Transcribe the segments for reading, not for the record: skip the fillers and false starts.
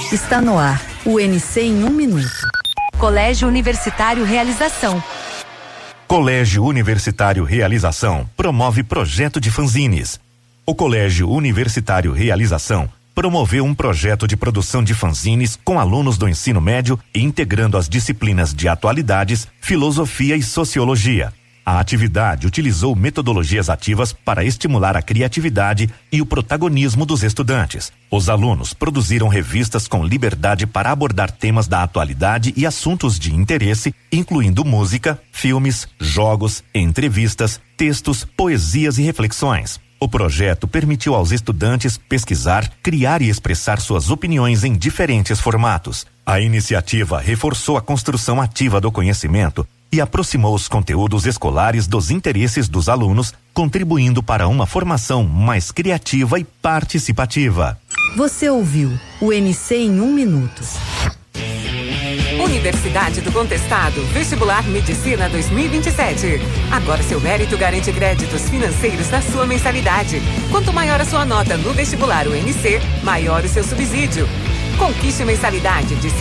Está no ar, o UNC em 1 minuto. Colégio Universitário Realização. Colégio Universitário Realização promove projeto de fanzines. O Colégio Universitário Realização promoveu um projeto de produção de fanzines com alunos do ensino médio, integrando as disciplinas de atualidades, filosofia e sociologia. A atividade utilizou metodologias ativas para estimular a criatividade e o protagonismo dos estudantes. Os alunos produziram revistas com liberdade para abordar temas da atualidade e assuntos de interesse, incluindo música, filmes, jogos, entrevistas, textos, poesias e reflexões. O projeto permitiu aos estudantes pesquisar, criar e expressar suas opiniões em diferentes formatos. A iniciativa reforçou a construção ativa do conhecimento e aproximou os conteúdos escolares dos interesses dos alunos, contribuindo para uma formação mais criativa e participativa. Você ouviu o UNC em 1 minuto. Universidade do Contestado, Vestibular Medicina 2027. Agora seu mérito garante créditos financeiros na sua mensalidade. Quanto maior a sua nota no vestibular UNC, maior o seu subsídio. Conquiste mensalidade de R$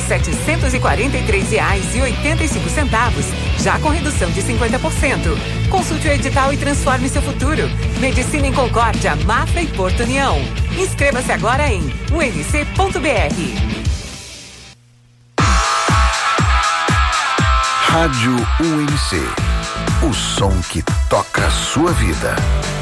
5.743,85, já com redução de 50%. Consulte o edital e transforme seu futuro. Medicina em Concórdia, Mafra e Porto União. Inscreva-se agora em unc.br. Rádio UNC. O som que toca a sua vida.